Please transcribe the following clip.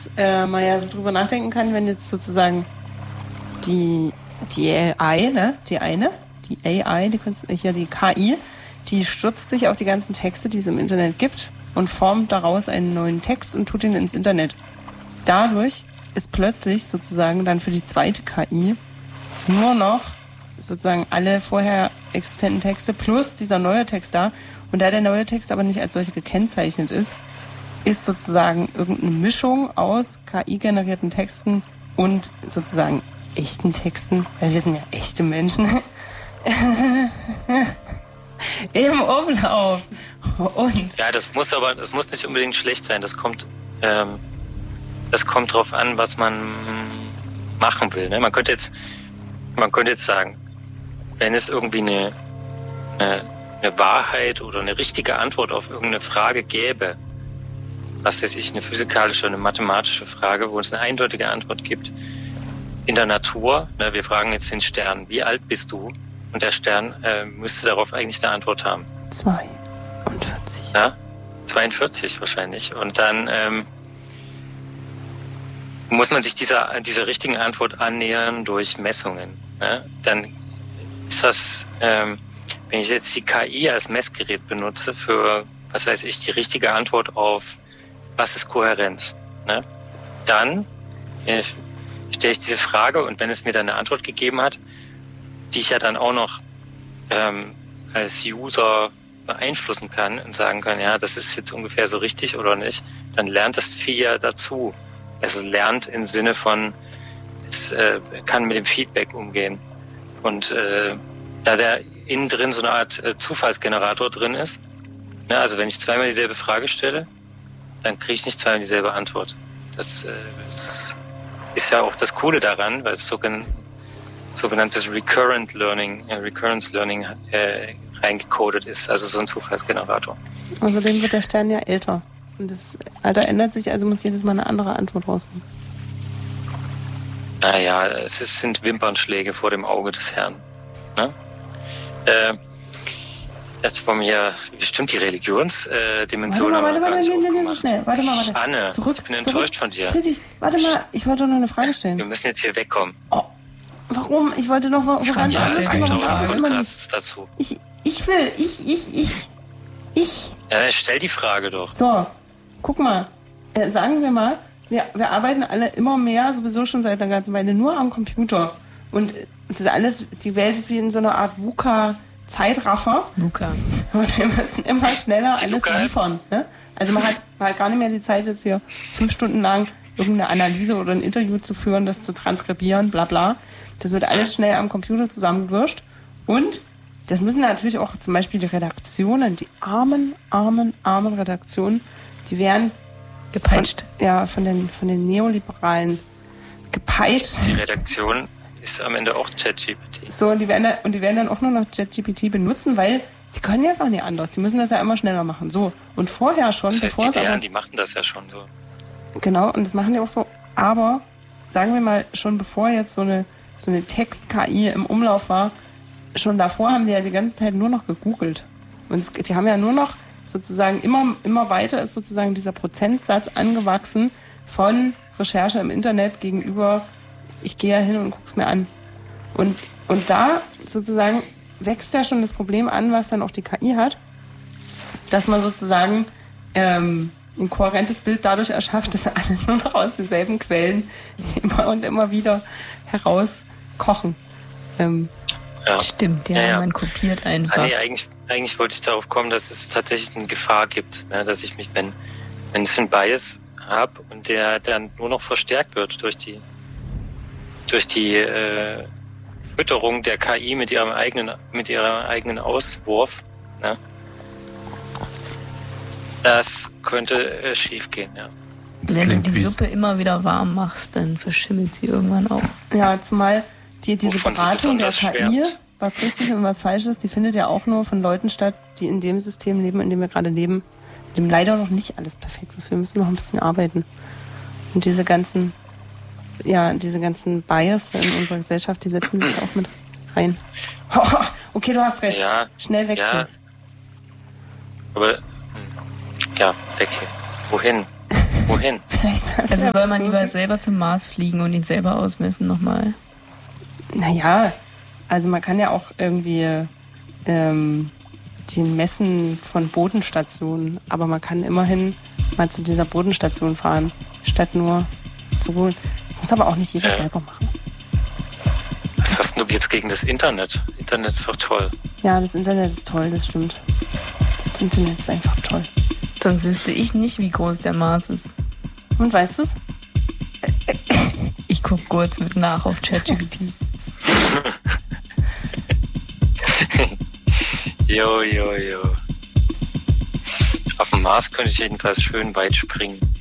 dass man ja so drüber nachdenken kann, wenn jetzt sozusagen die AI, ne, die AI, die KI, die stürzt sich auf die ganzen Texte, die es im Internet gibt und formt daraus einen neuen Text und tut ihn ins Internet. Dadurch ist plötzlich sozusagen dann für die zweite KI nur noch sozusagen alle vorher existenten Texte plus dieser neue Text da. Und da der neue Text aber nicht als solche gekennzeichnet ist sozusagen irgendeine Mischung aus KI-generierten Texten und sozusagen echten Texten, weil wir sind ja echte Menschen, im Umlauf. Und ja, das muss nicht unbedingt schlecht sein. Das kommt drauf an, was man machen will. Ne? Man könnte jetzt sagen, wenn es irgendwie eine Wahrheit oder eine richtige Antwort auf irgendeine Frage gäbe, was weiß ich, eine physikalische, eine mathematische Frage, wo es eine eindeutige Antwort gibt, in der Natur, ne, wir fragen jetzt den Stern, wie alt bist du? Und der Stern müsste darauf eigentlich eine Antwort haben. 42. Ja, 42 wahrscheinlich. Und dann muss man sich dieser richtigen Antwort annähern durch Messungen. Ne? Dann ist das, wenn ich jetzt die KI als Messgerät benutze für, was weiß ich, die richtige Antwort auf, was ist Kohärenz, ne? Dann stelle ich diese Frage und wenn es mir dann eine Antwort gegeben hat, die ich ja dann auch noch als User beeinflussen kann und sagen kann, ja, das ist jetzt ungefähr so richtig oder nicht, dann lernt das Vieh ja dazu. Es lernt im Sinne von, es kann mit dem Feedback umgehen. Und da der innen drin so eine Art Zufallsgenerator drin ist, ne, also wenn ich zweimal dieselbe Frage stelle, dann kriege ich nicht zweimal dieselbe Antwort. Das ist ja auch das Coole daran, weil es sogenanntes Recurrence Learning reingecodet ist, also so ein Zufallsgenerator. Außerdem wird der Stern ja älter. Und das Alter ändert sich, also muss jedes Mal eine andere Antwort rauskommen. Naja, sind Wimpernschläge vor dem Auge des Herrn. Ne? Jetzt wollen wir hier bestimmt die Religionsdimension. Warte, so schnell. Warte mal. Anne, ich bin enttäuscht von dir. Friedrich, warte mal, ich wollte doch noch eine Frage stellen. Wir müssen jetzt hier wegkommen. Oh, warum? Ich wollte noch was anderes dazu. Ich. Ja, stell die Frage doch. So, guck mal. Sagen wir mal, wir arbeiten alle immer mehr, sowieso schon seit einer ganzen Weile, nur am Computer. Und das ist alles, die Welt ist wie in so einer Art VUCA-Zeitraffer. VUCA. Und wir müssen immer schneller alles liefern. Ne? Also man hat gar nicht mehr die Zeit, jetzt hier 5 Stunden lang irgendeine Analyse oder ein Interview zu führen, das zu transkribieren, bla bla. Das wird alles schnell am Computer zusammengewürscht. Und das müssen natürlich auch zum Beispiel die Redaktionen, die armen Redaktionen, die werden gepeitscht. Von den Neoliberalen gepeitscht. Die Redaktion ist am Ende auch ChatGPT. So, und die werden dann auch nur noch ChatGPT benutzen, weil die können ja gar nicht anders. Die müssen das ja immer schneller machen. So. Und vorher schon, das heißt, bevor es die machen das ja schon so. Genau, und das machen die auch so. Aber sagen wir mal, schon bevor jetzt so eine Text-KI im Umlauf war, schon davor haben die ja die ganze Zeit nur noch gegoogelt. Und die haben ja nur noch sozusagen immer weiter ist sozusagen dieser Prozentsatz angewachsen von Recherche im Internet gegenüber, ich gehe ja hin und guck's mir an. Und da sozusagen wächst ja schon das Problem an, was dann auch die KI hat, dass man sozusagen ein kohärentes Bild dadurch erschafft, dass alle nur noch aus denselben Quellen immer und immer wieder herauskochen. Ja. Stimmt, ja, man kopiert einfach. Nee, eigentlich wollte ich darauf kommen, dass es tatsächlich eine Gefahr gibt, ne, dass ich mich, wenn ich einen Bias habe und der dann nur noch verstärkt wird durch die Fütterung der KI mit ihrem eigenen Auswurf, ne, das könnte schief gehen, ja. Wenn du die Suppe immer wieder warm machst, dann verschimmelt sie irgendwann auch. Ja, zumal diese Beratung der KI, was richtig und was falsch ist, die findet ja auch nur von Leuten statt, die in dem System leben, in dem wir gerade leben, in dem leider noch nicht alles perfekt ist. Wir müssen noch ein bisschen arbeiten. Und diese ganzen Bias in unserer Gesellschaft, die setzen sich auch mit rein. Okay, du hast recht. Ja, schnell weg hier. Aber, weg hier. Wohin? Wohin? Also soll man lieber selber zum Mars fliegen und ihn selber ausmessen nochmal? Naja, also man kann ja auch irgendwie die Messen von Bodenstationen, aber man kann immerhin mal zu dieser Bodenstation fahren, statt nur zu holen. Muss aber auch nicht jeder selber machen. Was hast du jetzt gegen das Internet? Internet ist doch toll. Ja, das Internet ist toll, das stimmt. Das Internet ist einfach toll. Sonst wüsste ich nicht, wie groß der Mars ist. Und weißt du's? Ich guck kurz mit nach auf ChatGPT. Jo. Auf dem Mars könnte ich jedenfalls schön weit springen.